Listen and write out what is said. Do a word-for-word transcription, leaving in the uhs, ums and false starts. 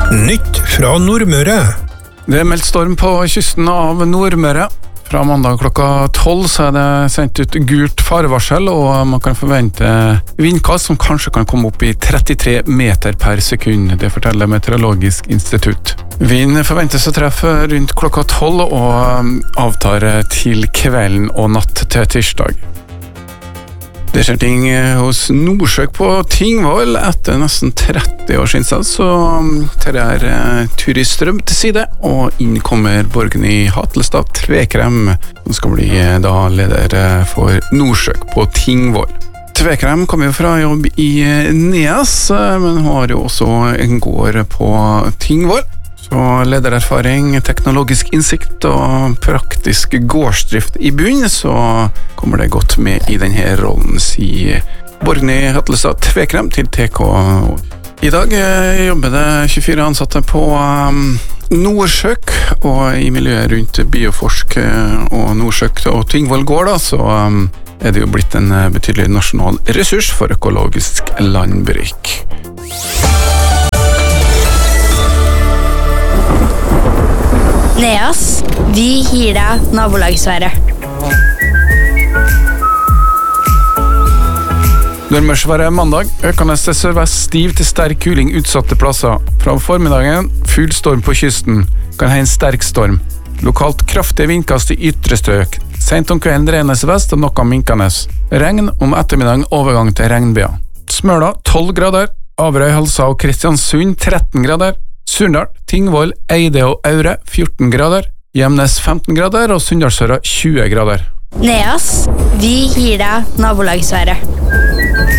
Nytt fra Nordmøre. Det er meldt storm på kysten av Nordmøre. Fra mandag klokka tolv så er det sendt ut gult farevarsel, og man kan forvente vindkast som kanskje kan komme opp i trettitre meter per sekund. Det forteller Meteorologisk institutt. Vind forventes å treffe rundt klokka tolv og avtar til kvelden og natt til tirsdag. Det skjer ting hos Norsøk på Tingvoll etter nesten tretti års innsats, så tar jeg turiststrøm til side, og inn kommer Borgny Hatelstad Tvekrem, som skal bli da leder for Norsøk på Tingvoll. Tvekrem kommer jo fra jobb i Neas, men har jo også en gård på Tingvoll. Så ledererfaring, teknologisk innsikt og praktisk gårdsdrift i bunn, så kommer det godt med i denne rollen, sier Borgny Hatelstad Tvekrem til T K. I dag jobber det tjuefire ansatte på Norsøk, og i miljøet rundt Bioforsk og Norsøk og Tingvoll gård, da, så er det jo blitt en betydelig nasjonal ressurs for økologisk landbruk. Neas, vi gir deg nabolagsværet. Nordmørsværet mandag, økende til sørvest stiv til sterk kuling utsatte plasser. Fra formiddagen, full storm på kysten, kan ha en sterk storm. Lokalt kraftige vindkast i ytre strøk. Sent om kvelden regnes vest og noe minkenes. Regn om ettermiddagen overgang til regnbyer. Smøla tolv grader, Averøy, Halsa og Kristiansund tretten grader. Surndal, Tingvoll, Eide og Aure fjorten grader, Gjemnes femten grader og Sunndalsøra tjue grader. Neas, vi gir deg nabolagsværet.